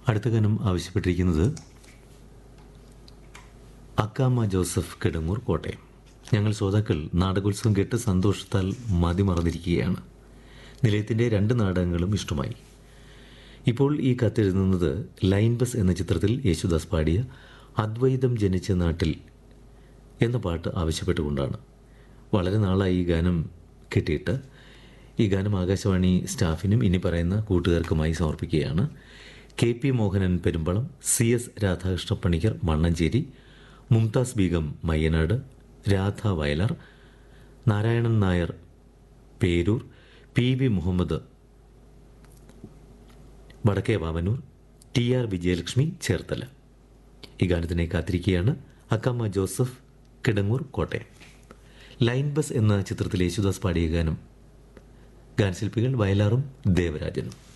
അടുത്ത ഗാനം ആവശ്യപ്പെട്ടിരിക്കുന്നത് അക്കാമ്മ ജോസഫ് കിടങ്ങൂർ കോട്ടയം. ഞങ്ങൾ ശ്രോതാക്കൾ നാടകോത്സവം കേട്ട് സന്തോഷത്താൽ മതിമറന്നിരിക്കുകയാണ്. നിലയത്തിൻ്റെ 2 നാടകങ്ങളും ഇഷ്ടമായി. ഇപ്പോൾ ഈ കത്തെഴുതുന്നത് ലൈൻ ബസ് എന്ന ചിത്രത്തിൽ യേശുദാസ് പാടിയ അദ്വൈതം ജനിച്ച നാട്ടിൽ എന്ന പാട്ട് ആവശ്യപ്പെട്ടുകൊണ്ടാണ്. വളരെ നാളായി ഈ ഗാനം കിട്ടിയിട്ട്. ഈ ഗാനം ആകാശവാണി സ്റ്റാഫിനും ഇനി പറയുന്ന കൂട്ടുകാർക്കുമായി സമർപ്പിക്കുകയാണ്. KP Mohanan Perumbalam, CS Radhakrishna Panicker Mannancheri, Mumtaz Begum Mayyanad, Radha Vayalar, Narayanan Nair Peroor, PV Muhammad വടക്കേ വാവനൂർ, TR വിജയലക്ഷ്മി ചേർത്തല. ഈ ഗാനത്തിനെ കാത്തിരിക്കുകയാണ് Akkamma Joseph Kidangoor Kottayam. Line bus എന്ന ചിത്രത്തിൽ യേശുദാസ് പാടിയ ഗാനം. ഗാനശില്പികൾ വയലാറും ദേവരാജനും.